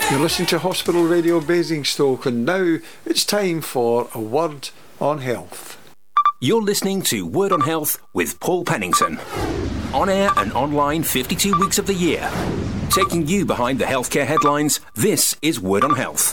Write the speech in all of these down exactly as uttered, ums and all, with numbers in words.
You're listening to Hospital Radio Basingstoke, and now it's time for a word on health. You're listening to Word on Health with Paul Pennington. On air and online fifty-two weeks of the year. Taking you behind the healthcare headlines, this is Word on Health.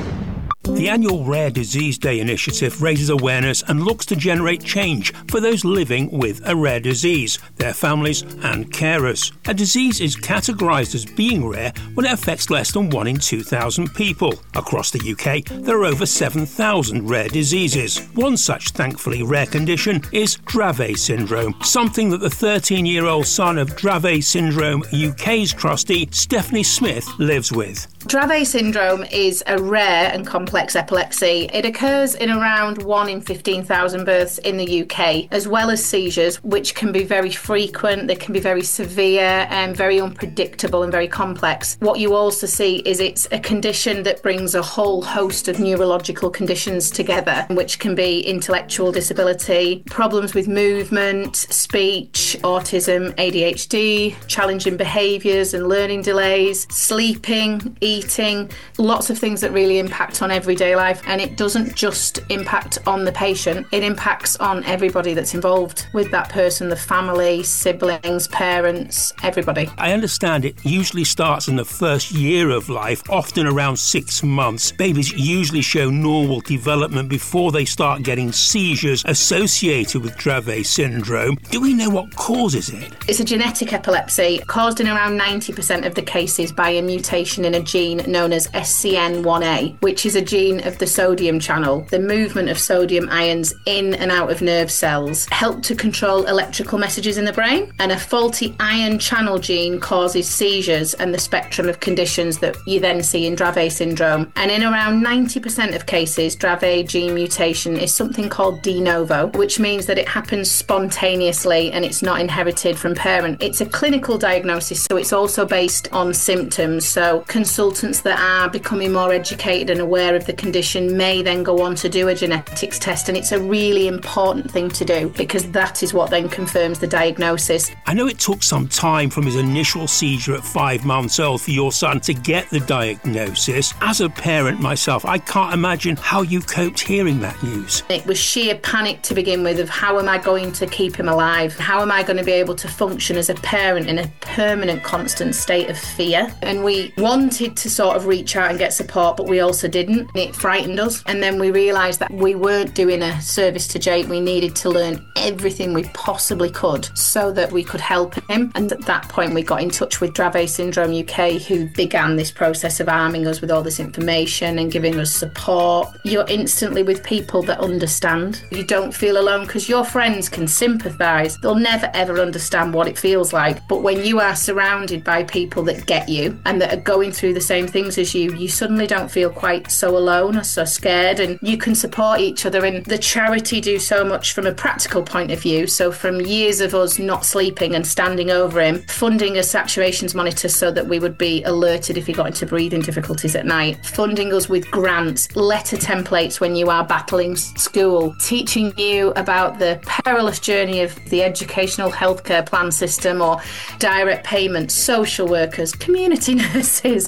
The annual Rare Disease Day initiative raises awareness and looks to generate change for those living with a rare disease, their families and carers. A disease is categorised as being rare when it affects less than one in two thousand people. Across the U K, there are over seven thousand rare diseases. One such thankfully rare condition is Dravet syndrome, something that the thirteen-year-old son of Dravet Syndrome U K's trustee, Stephanie Smith, lives with. Dravet syndrome is a rare and complex epilepsy. It occurs in around one in fifteen thousand births in the U K, as well as seizures, which can be very frequent, they can be very severe and very unpredictable and very complex. What you also see is it's a condition that brings a whole host of neurological conditions together, which can be intellectual disability, problems with movement, speech, autism, A D H D, challenging behaviours and learning delays, sleeping, eating, eating, lots of things that really impact on everyday life. And it doesn't just impact on the patient, it impacts on everybody that's involved with that person, the family, siblings, parents, everybody. I understand it usually starts in the first year of life, often around six months. Babies usually show normal development before they start getting seizures associated with Dravet syndrome. Do we know what causes it? It's a genetic epilepsy caused in around ninety percent of the cases by a mutation in a gene known as S C N one A, which is a gene of the sodium channel. The movement of sodium ions in and out of nerve cells help to control electrical messages in the brain, and a faulty ion channel gene causes seizures and the spectrum of conditions that you then see in Dravet syndrome. And in around ninety percent of cases, Dravet gene mutation is something called de novo, which means that it happens spontaneously and it's not inherited from parent. It's a clinical diagnosis, so it's also based on symptoms. So consultants that are becoming more educated and aware of the condition may then go on to do a genetics test, and it's a really important thing to do because that is what then confirms the diagnosis. I know it took some time from his initial seizure at five months old for your son to get the diagnosis. As a parent myself, I can't imagine how you coped hearing that news. It was sheer panic to begin with of how am I going to keep him alive? How am I going to be able to function as a parent in a permanent, constant state of fear? And we wanted to sort of reach out and get support, but we also didn't. It frightened us. And then we realised that we weren't doing a service to Jake. We needed to learn everything we possibly could so that we could help him. And at that point, we got in touch with Dravet Syndrome U K, who began this process of arming us with all this information and giving us support. You're instantly with people that understand. You don't feel alone because your friends can sympathise. They'll never ever understand what it feels like. But when you are surrounded by people that get you and that are going through the same things as you, you suddenly don't feel quite so alone or so scared, and you can support each other. And the charity do so much from a practical point of view. So from years of us not sleeping and standing over him, funding a saturations monitor so that we would be alerted if he got into breathing difficulties at night, funding us with grants, letter templates when you are battling school, teaching you about the perilous journey of the educational healthcare plan system or direct payments, social workers, community nurses.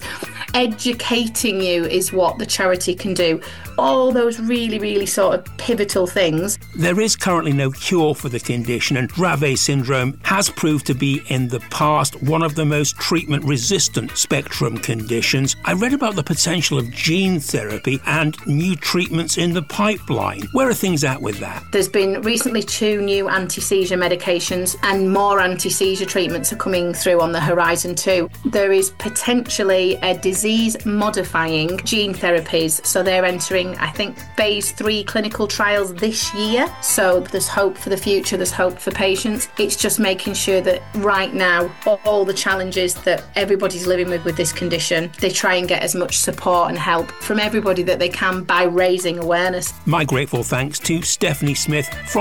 Educating you is what the charity can do. All those really, really sort of pivotal things. There is currently no cure for the condition, and Dravet syndrome has proved to be in the past one of the most treatment-resistant spectrum conditions. I read about the potential of gene therapy and new treatments in the pipeline. Where are things at with that? There's been recently two new anti-seizure medications, and more anti-seizure treatments are coming through on the horizon too. There is potentially a disease-modifying gene therapies, so they're entering, I think, phase three clinical trials this year. So there's hope for the future, there's hope for patients. It's just making sure that right now, all the challenges that everybody's living with with this condition, they try and get as much support and help from everybody that they can by raising awareness. My grateful thanks to Stephanie Smith from